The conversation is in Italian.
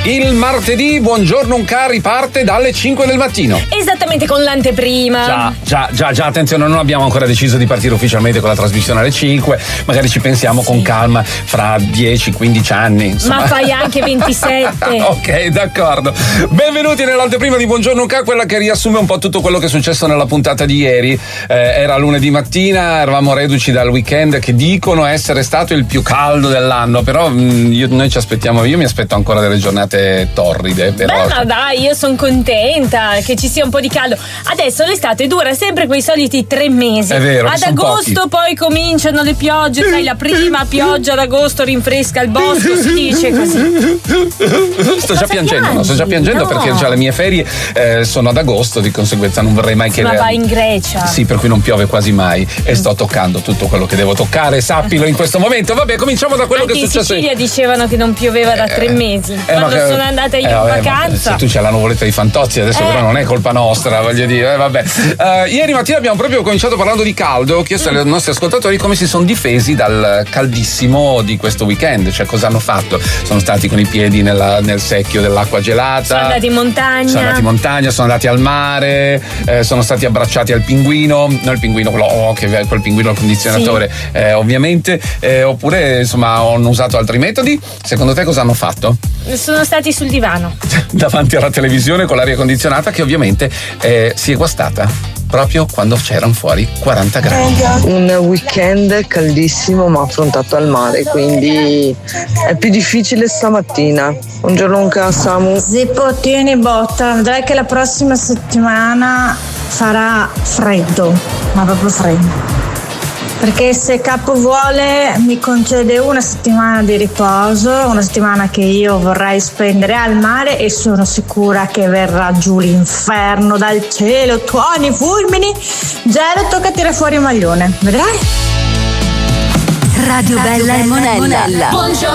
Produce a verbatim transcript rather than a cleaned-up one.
Il martedì Buongiorno Unca riparte dalle cinque del mattino. Esattamente, con l'anteprima. Già, già, già, già, attenzione, non abbiamo ancora deciso di partire ufficialmente con la trasmissione alle cinque, magari ci pensiamo sì. con calma fra dieci quindi anni. Insomma. Ma fai anche ventisette. Ok, d'accordo. Benvenuti nell'anteprima di Buongiorno Unca, quella che riassume un po' tutto quello che è successo nella puntata di ieri. Eh, era lunedì mattina, eravamo reduci dal weekend che dicono essere stato il più caldo dell'anno, però mh, io, noi ci aspettiamo, io mi aspetto ancora delle giornate torride. Però. Beh, ma dai, io sono contenta che ci sia un po' di caldo. Adesso l'estate dura sempre quei soliti tre mesi. È vero. Ad agosto poi cominciano le piogge, sai, la prima pioggia d'agosto rinfresca il bosco, si dice così. Sto già piangendo, no? Sto già piangendo no. perché già le mie ferie eh, sono ad agosto, di conseguenza non vorrei mai che. Ma vai in Grecia. Sì, per cui non piove quasi mai e sto toccando tutto quello che devo toccare, sappilo in questo momento. Vabbè, cominciamo da quello Anche che è successo. In Sicilia dicevano che non pioveva da tre mesi. Eh, Quando che, sono andata io eh, in vabbè, vacanza. Se tu c'hai la nuvoletta di Fantozzi, adesso eh. però non è colpa nostra, voglio dire. Eh, vabbè. Uh, ieri mattina abbiamo proprio cominciato parlando di caldo. Ho chiesto mm. ai nostri ascoltatori come si sono difesi dal caldissimo di questo weekend, cioè cosa hanno fatto. Sono stati con i piedi nella, nel secchio dell'acqua gelata. Sono andati in montagna. Sono andati in montagna, sono andati al mare, eh, sono stati abbracciati al pinguino, non il pinguino, quello oh, che quel pinguino al condizionatore, sì. eh, ovviamente, eh, oppure insomma hanno usato altri metodi. Secondo te cosa hanno fatto? Sono stati sul divano. Davanti alla televisione con l'aria condizionata che ovviamente eh, si è guastata proprio quando c'erano fuori quaranta gradi. Un weekend caldissimo ma affrontato al mare, quindi è più difficile stamattina. Buongiorno Unca, Samu. Zippo, tieni botta, vedrai che la prossima settimana farà freddo, ma proprio freddo. Perché se Capo vuole mi concede una settimana di riposo, una settimana che io vorrei spendere al mare e sono sicura che verrà giù l'inferno dal cielo, tuoni, fulmini, gelo, tocca tirare fuori il maglione, vedrai? Radio Bella e Monella.